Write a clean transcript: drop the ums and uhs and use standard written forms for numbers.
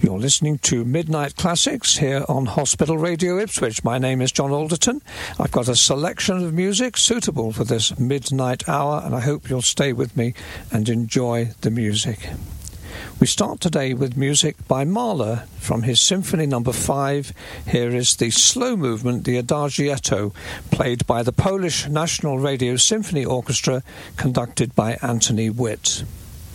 You're listening to Midnight Classics here on Hospital Radio Ipswich. My name is John Alderton. I've got a selection of music suitable for this midnight hour, and I hope you'll stay with me and enjoy the music. We start today with music by Mahler from his Symphony No. 5. Here is the slow movement, the Adagietto, played by the Polish National Radio Symphony Orchestra, conducted by Anthony Witt.